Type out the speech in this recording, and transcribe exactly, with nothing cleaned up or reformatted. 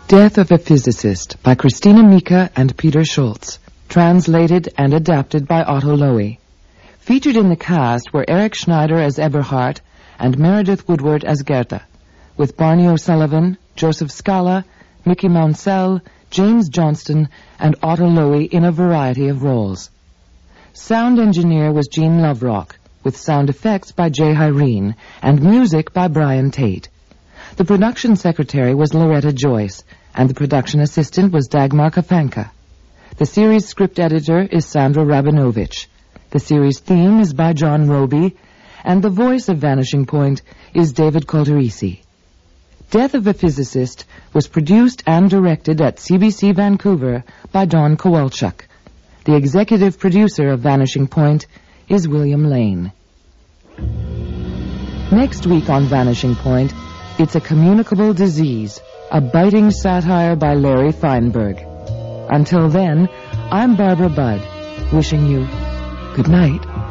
Death of a Physicist by Christina Mika and Peter Schultz. Translated and adapted by Otto Lowy. Featured in the cast were Eric Schneider as Eberhard and Meredith Woodward as Gerda, with Barney O'Sullivan, Joseph Scala, Mickey Mounsell, James Johnston, and Otto Lowy in a variety of roles. Sound engineer was Gene Loverock, with sound effects by Jay Hyrene and music by Brian Tate. The production secretary was Loretta Joyce, and the production assistant was Dagmar Kafanka. The series script editor is Sandra Rabinovich. The series theme is by John Roby, and the voice of Vanishing Point is David Calderisi. Death of a Physicist was produced and directed at C B C Vancouver by Don Kowalchuk. The executive producer of Vanishing Point is William Lane. Next week on Vanishing Point, it's a communicable disease, a biting satire by Larry Feinberg. Until then, I'm Barbara Budd, wishing you good night.